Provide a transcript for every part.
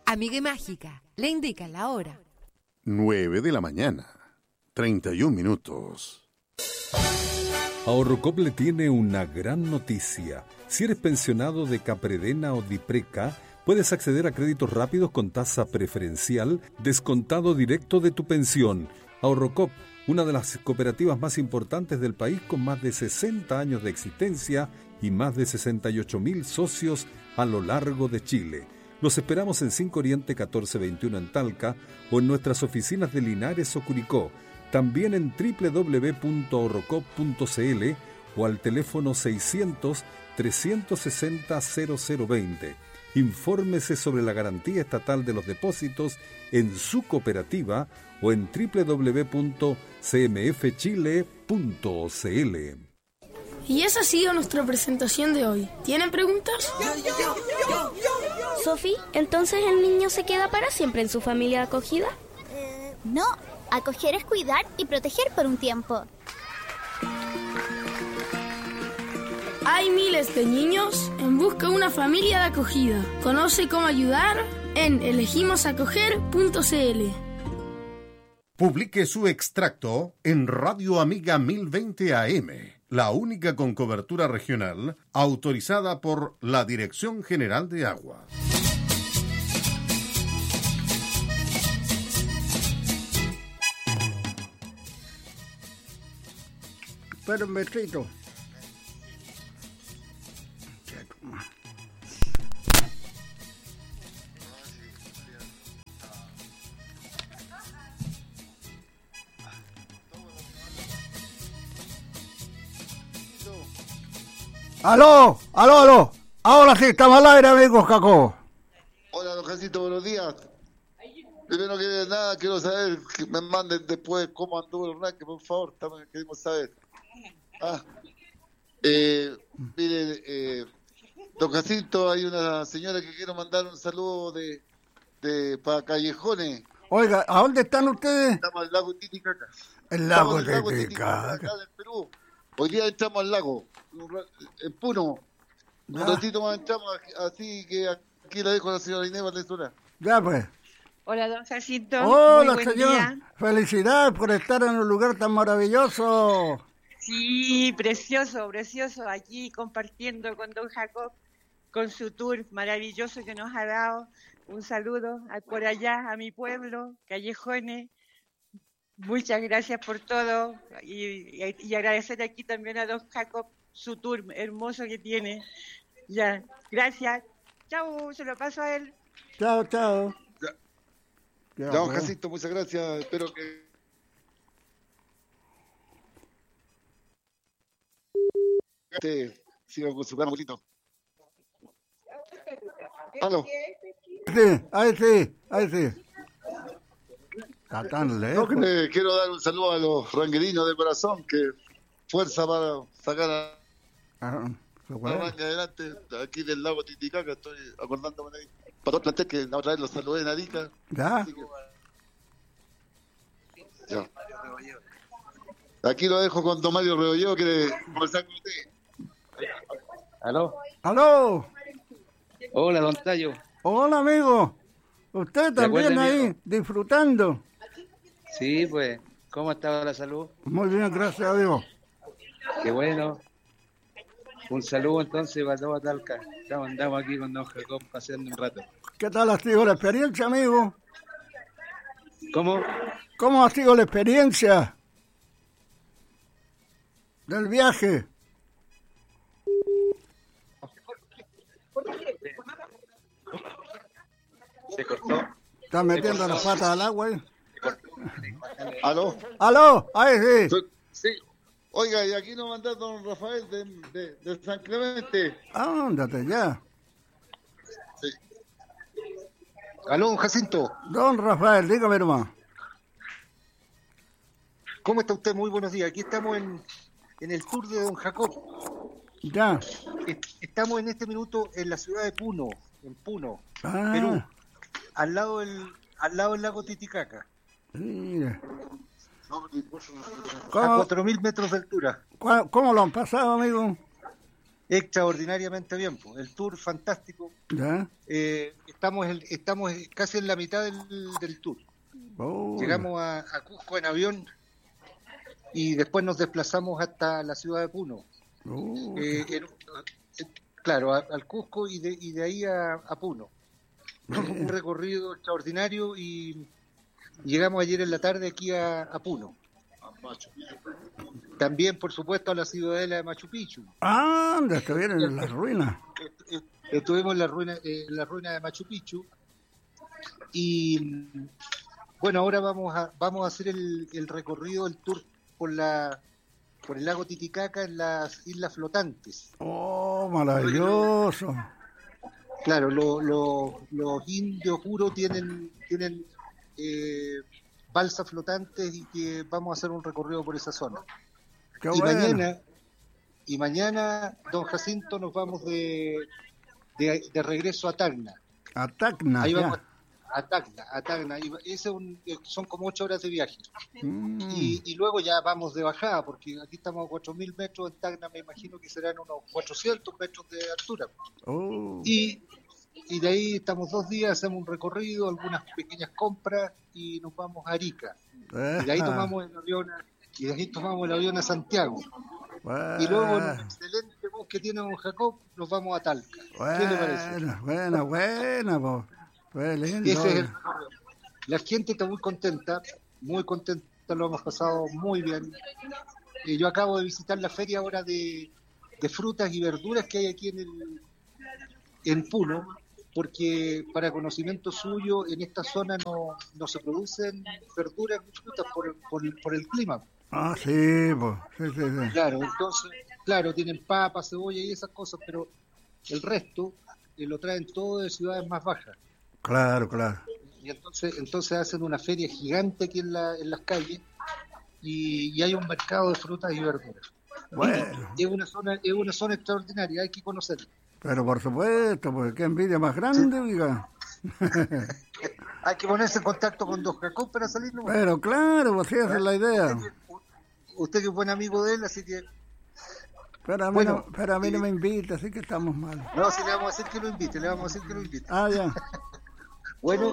Amiga y Mágica le indica la hora. 9 de la mañana, 31 minutos. Ahorrocop le tiene una gran noticia. Si eres pensionado de Capredena o Dipreca, puedes acceder a créditos rápidos con tasa preferencial, descontado directo de tu pensión. Ahorrocop, una de las cooperativas más importantes del país con más de 60 años de existencia y más de 68.000 socios a lo largo de Chile. Los esperamos en 5 Oriente 1421 en Talca o en nuestras oficinas de Linares o Curicó. También en www.ahorrocop.cl o al teléfono 600-360-0020. Infórmese sobre la garantía estatal de los depósitos en su cooperativa o en www.cmfchile.cl. Y esa ha sido nuestra presentación de hoy. ¿Tienen preguntas? Sofi, ¿entonces el niño se queda para siempre en su familia acogida? No, acoger es cuidar y proteger por un tiempo. Hay miles de niños en busca de una familia de acogida. Conoce cómo ayudar en elegimosacoger.cl. Publique su extracto en Radio Amiga 1020 AM, la única con cobertura regional autorizada por la Dirección General de Agua. Espera un besito. ¡Aló! Ahora sí, estamos al aire, amigos Jacob. Hola, don Jacinto, buenos días. Primero que nada, quiero saber que me manden después cómo anduvo el ranking, por favor, también queremos saber. Mire, don Jacinto, hay una señora que quiero mandar un saludo para Callejones. Oiga, ¿a dónde están ustedes? Estamos al lago Titicaca. El lago Titicaca. Acá del Perú. Hoy día entramos al lago, en Puno. Un ratito más entramos, así que aquí la dejo a la señora Inés Valenzuela. Ya pues. Hola, don Jacinto. Hola, muy buen señor. día. Felicidades por estar en un lugar tan maravilloso. Sí, precioso, aquí compartiendo con don Jacob, con su tour maravilloso que nos ha dado. Un saludo por allá, a mi pueblo, Callejones. Muchas gracias por todo y agradecer aquí también a don Jacob su tour hermoso que tiene. Ya, gracias. Chau, se lo paso a él. Chao. Ya, don Jacinto, muchas gracias. Espero que siga con su gran abuelito. ¿Aló? Sí, ahí sí. Está tan lejos. Quiero dar un saludo a los ranguerinos de corazón, que fuerza para sacar a la ranga adelante, aquí del lago Titicaca. Estoy acordándome de ahí. Para otro plantel que la otra vez los saludé en Arica. Ya. Ya. Aquí lo dejo con don Mario Rebolledo, que quiere conversar con usted. ¿Aló? Hola, don Tayo. Hola, amigo. Usted también ahí, disfrutando. Sí, pues, ¿cómo ha estado la salud? Muy bien, gracias a Dios. Qué bueno. Un saludo entonces para toda Talca. Andamos aquí con don Jacob paseando un rato. ¿Qué tal ha sido la experiencia, amigo? ¿Cómo? ¿Cómo ha sido la experiencia del viaje? Se cortó. ¿Está metiendo las patas al agua ahí? ¿Aló? Ahí sí. Sí. Oiga, y aquí nos mandó don Rafael de San Clemente. Ándate ya. Sí. ¿Aló, don Jacinto? Don Rafael, dígame hermano. ¿Cómo está usted? Muy buenos días. Aquí estamos en el tour de don Jacob. Ya. Estamos en este minuto en la ciudad de Puno, en Puno, Ah. Perú, al lado del lago Titicaca. Mira. A 4.000 metros de altura. ¿Cómo lo han pasado, amigo? Extraordinariamente bien, pues. El tour fantástico. Ya. estamos casi en la mitad del tour. Llegamos a Cusco en avión y después nos desplazamos hasta la ciudad de Puno. Claro, al Cusco y de ahí a Puno. Un recorrido extraordinario y llegamos ayer en la tarde aquí a Puno. También, por supuesto, a la ciudadela de Machu Picchu. Estuvieron en las ruinas. Estuvimos en la ruina de Machu Picchu. Y bueno, ahora vamos a hacer el recorrido, el tour por el lago Titicaca en las islas flotantes. Maravilloso. Claro, los indios puros tienen balsas flotantes y que vamos a hacer un recorrido por esa zona. Qué bueno. Y mañana, don Jacinto, nos vamos de regreso a Tacna. A Tacna, ahí vamos a Tacna. Y son como 8 horas de viaje. Y luego ya vamos de bajada, porque aquí estamos a 4.000 metros, en Tacna me imagino que serán unos 400 metros de altura. Y de ahí estamos 2 días, hacemos un recorrido, algunas pequeñas compras y nos vamos a Arica. Y de ahí tomamos el avión a Santiago. Y luego en un excelente bus que tiene don Jacob, nos vamos a Talca. ¿Qué le parece? Buena, pues lindo. La gente está muy contenta, lo hemos pasado muy bien. Yo acabo de visitar la feria ahora de frutas y verduras que hay aquí en Puno, porque para conocimiento suyo, en esta zona no se producen verduras ni frutas por el clima. Sí, pues. Sí. Claro, entonces, tienen papas, cebolla y esas cosas, pero el resto lo traen todo de ciudades más bajas. Claro. Y entonces hacen una feria gigante aquí en las calles y hay un mercado de frutas y verduras. Bueno. Es una zona extraordinaria, hay que conocerla. Pero por supuesto, porque qué envidia más grande, oiga. Hay que ponerse en contacto con don Jacob para salir. ¿No? Pero claro, pues esa es la idea. Usted que es buen amigo de él, así que... Pero a mí no me invita, así que estamos mal. No, si le vamos a decir que lo invite, ya. Bueno,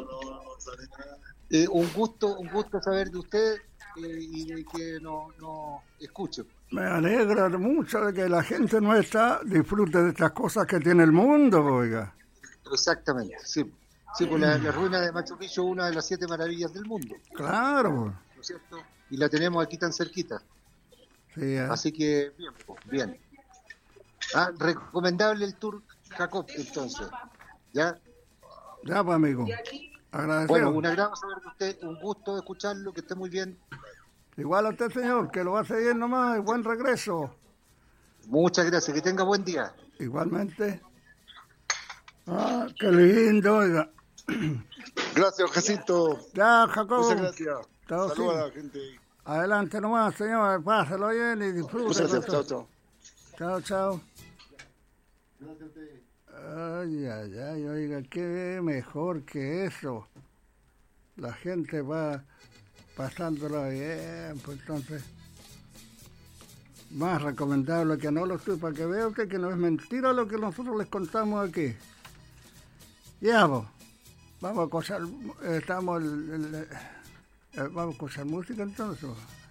un gusto saber de usted y de que nos escuche. Me alegra mucho de que la gente nuestra disfrute de estas cosas que tiene el mundo, oiga. Exactamente, sí. Sí, pues la ruina de Machu Picchu es una de las 7 maravillas del mundo. Claro. ¿No es cierto? Y la tenemos aquí tan cerquita. Sí, Así que, bien. Recomendable el tour Jacob, entonces. ¿Ya? Ya, pues, amigo. Agradecido. Bueno, un agrado saber de usted, un gusto de escucharlo, que esté muy bien. Igual a usted, señor, que lo hace bien nomás, y buen regreso. Muchas gracias, que tenga buen día. Igualmente. Qué lindo, oiga. Gracias, Jacinto. Ya, Jacob. Muchas gracias. Saludos a la gente. Adelante nomás, señor, pásalo bien y disfrute. Muchas gracias, chao. Gracias a usted. Ay, oiga, qué mejor que eso. La gente va pasándola bien, pues entonces, más recomendable que no lo estoy, para que vea usted que no es mentira lo que nosotros les contamos aquí. Ya, vos, vamos a escuchar, vamos a escuchar música entonces.